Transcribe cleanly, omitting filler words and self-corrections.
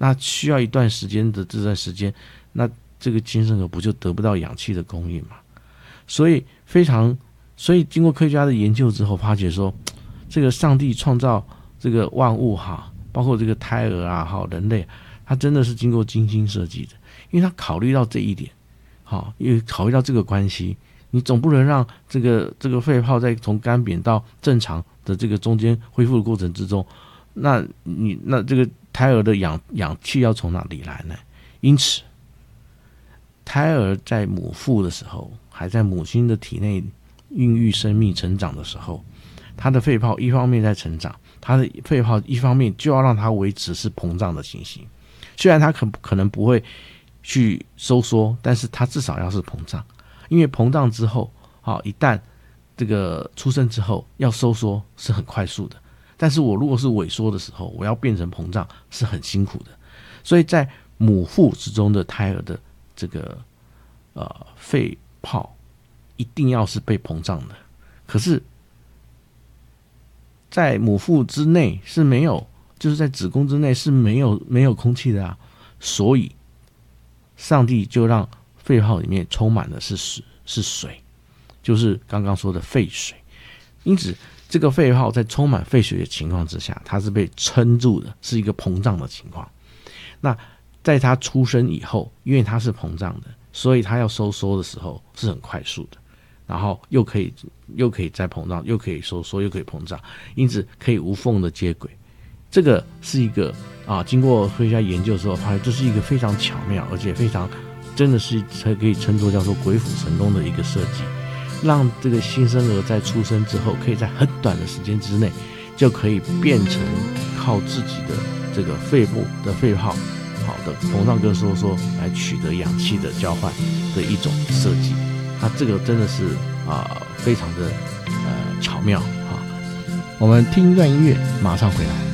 那需要一段时间的这段时间，那这个精神核不就得不到氧气的供应嘛？所以经过科学家的研究之后，发觉说，这个上帝创造这个万物包括这个胎儿人类，他真的是经过精心设计的，因为他考虑到这一点，因为考虑到这个关系，你总不能让这个肺泡在从干瘪到正常的这个中间恢复的过程之中，那这个胎儿的氧气要从哪里来呢？因此，胎儿在母腹的时候，还在母亲的体内孕育生命成长的时候，他的肺泡一方面在成长，他的肺泡一方面就要让它维持是膨胀的情形。虽然它可能不会去收缩，但是它至少要是膨胀，因为膨胀之后，一旦这个出生之后要收缩是很快速的，但是我如果是萎缩的时候，我要变成膨胀是很辛苦的。所以在母腹之中的胎儿的这个肺泡一定要是被膨胀的，可是在母腹之内是没有，就是在子宫之内是没有空气的啊，所以上帝就让肺泡里面充满的是水，就是刚刚说的肺水。因此这个肺泡在充满肺水的情况之下，它是被撑住的，是一个膨胀的情况。那在它出生以后，因为它是膨胀的，所以它要收缩的时候是很快速的，然后又可以再膨胀，又可以收缩，又可以膨胀，因此可以无缝的接轨。这个是一个经过科学家研究之后，发现这是一个非常巧妙，而且非常真的是可以称作叫做鬼斧神工的一个设计，让这个新生儿在出生之后，可以在很短的时间之内，就可以变成靠自己的这个肺部的肺泡好的膨胀跟收缩来取得氧气的交换的一种设计。它这个真的是非常的巧妙。我们听一段音乐，马上回来。